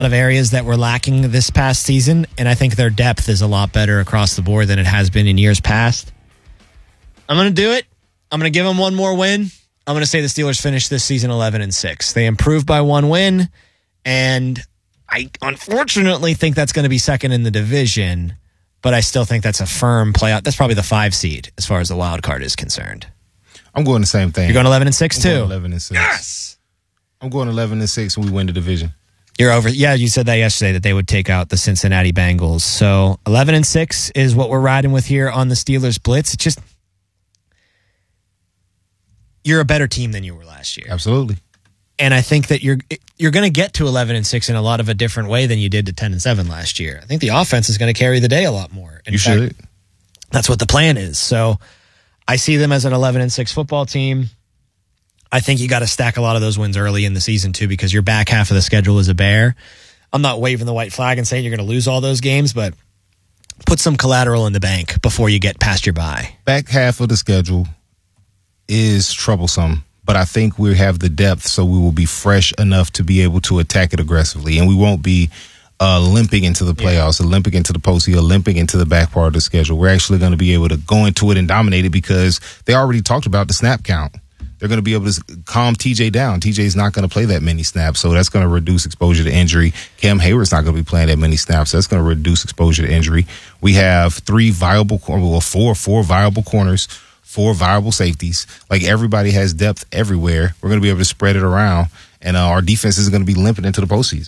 of areas that were lacking this past season, and I think their depth is a lot better across the board than it has been in years past. I'm going to do it. I'm going to give them one more win. I'm going to say the Steelers finish this season 11-6. They improved by one win, and I unfortunately think that's going to be second in the division, but I still think that's a firm playoff. That's probably the 5 seed as far as the wild card is concerned. I'm going the same thing. You're going 11-6 too? 11-6. Yes! I'm going 11-6 when we win the division. You're over. Yeah, you said that yesterday that they would take out the Cincinnati Bengals. So 11-6 is what we're riding with here on the Steelers Blitz. It's just, you're a better team than you were last year. Absolutely. And I think that you're going to get to 11-6 in a lot of a different way than you did to 10-7 last year. I think the offense is going to carry the day a lot more. In fact, should. That's what the plan is. So I see them as an 11-6 football team. I think you got to stack a lot of those wins early in the season too, because your back half of the schedule is a bear. I'm not waving the white flag and saying you're going to lose all those games, but put some collateral in the bank before you get past your bye. Back half of the schedule is troublesome, but I think we have the depth, so we will be fresh enough to be able to attack it aggressively, and we won't be limping into the playoffs, limping into the postseason, limping into the back part of the schedule. We're actually going to be able to go into it and dominate it because they already talked about the snap count. They're going to be able to calm TJ down. TJ's not going to play that many snaps, so that's going to reduce exposure to injury. Cam Hayward's not going to be playing that many snaps, so that's going to reduce exposure to injury. We have four viable corners, 4 viable safeties. Like, everybody has depth everywhere. We're going to be able to spread it around, and our defense is going to be limping into the postseason.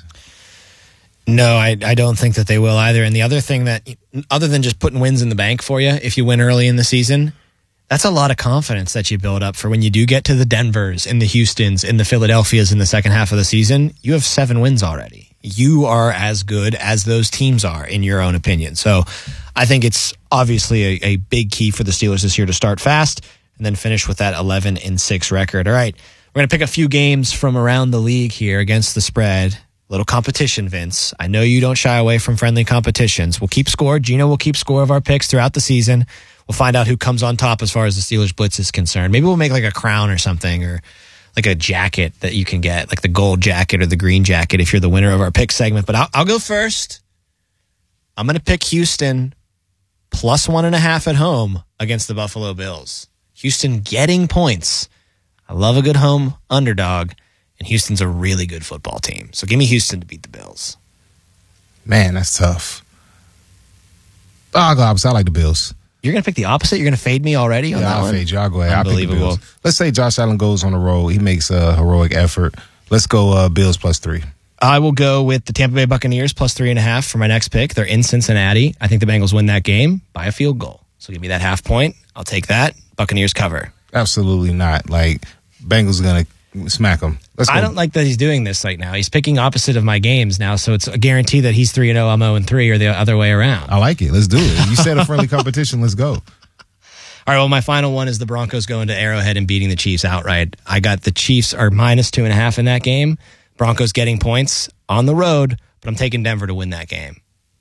No, I don't think that they will either. And the other thing that, other than just putting wins in the bank for you, if you win early in the season, that's a lot of confidence that you build up for when you do get to the Denvers and the Houstons and the Philadelphias in the second half of the season. You have 7 wins already. You are as good as those teams are, in your own opinion. So I think it's obviously a big key for the Steelers this year to start fast and then finish with that 11-6 record. All right, we're going to pick a few games from around the league here against the spread. Little competition, Vince. I know you don't shy away from friendly competitions. We'll keep score. Gino will keep score of our picks throughout the season. We'll find out who comes on top as far as the Steelers Blitz is concerned. Maybe we'll make like a crown or something, or like a jacket that you can get, like the gold jacket or the green jacket if you're the winner of our pick segment. But I'll go first. I'm going to pick Houston plus 1.5 at home against the Buffalo Bills. Houston getting points. I love a good home underdog, and Houston's a really good football team. So give me Houston to beat the Bills. Man, that's tough. I'll go opposite. I like the Bills. You're going to pick the opposite? You're going to fade me already on that one? I'll fade you. I'll go ahead. Unbelievable. I'll pick the Bills. Let's say Josh Allen goes on a roll. He makes a heroic effort. Let's go Bills plus 3. I will go with the Tampa Bay Buccaneers plus 3.5 for my next pick. They're in Cincinnati. I think the Bengals win that game by a field goal. So give me that half point. I'll take that. Buccaneers cover. Absolutely not. Like, Bengals are going to smack them. I don't like that he's doing this right now. He's picking opposite of my games now, so it's a guarantee that he's 3-0, I'm 0-3, or the other way around. I like it. Let's do it. You said a friendly competition. Let's go. All right, well, my final one is the Broncos going to Arrowhead and beating the Chiefs outright. I got the Chiefs are minus 2.5 in that game. Broncos getting points on the road, but I'm taking Denver to win that game.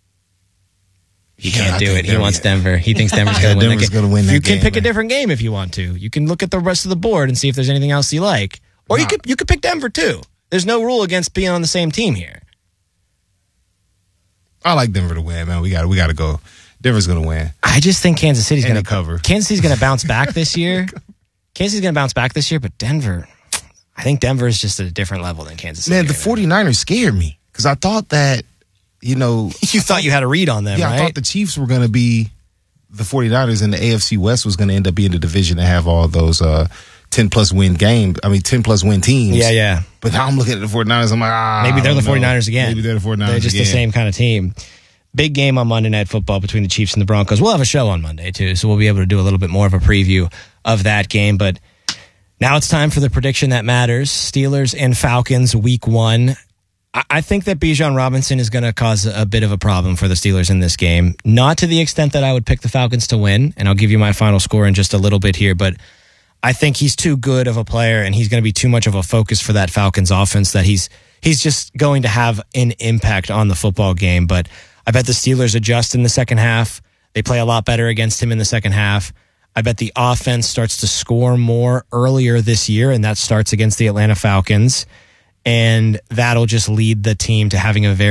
He can't do it. He wants Denver. He thinks Denver's going to win that game. You can pick a different game if you want to. You can look at the rest of the board and see if there's anything else you like. Or you could pick Denver too. There's no rule against being on the same team here. I like Denver to win, man. We got to go. Denver's going to win. I just think Kansas City's going to cover. Kansas City's going to bounce back this year. Kansas City's going to bounce back this year, but Denver, I think Denver is just at a different level than Kansas City. Man, the 49ers scared me because I thought that, you thought you had a read on them, right? I thought the Chiefs were going to be the 49ers and the AFC West was going to end up being the division and have all those 10-plus win games. 10-plus win teams. Yeah. But now I'm looking at the 49ers. I'm like, maybe they're the 49ers again. Maybe they're the 49ers again. They're just the same kind of team. Big game on Monday Night Football between the Chiefs and the Broncos. We'll have a show on Monday, too, so we'll be able to do a little bit more of a preview of that game. But now it's time for the prediction that matters. Steelers and Falcons, Week 1. I think that Bijan Robinson is going to cause a bit of a problem for the Steelers in this game. Not to the extent that I would pick the Falcons to win, and I'll give you my final score in just a little bit here, but I think he's too good of a player, and he's going to be too much of a focus for that Falcons offense that he's just going to have an impact on the football game. But I bet the Steelers adjust in the second half. They play a lot better against him in the second half. I bet the offense starts to score more earlier this year, and that starts against the Atlanta Falcons. and that'll just lead the team to having a very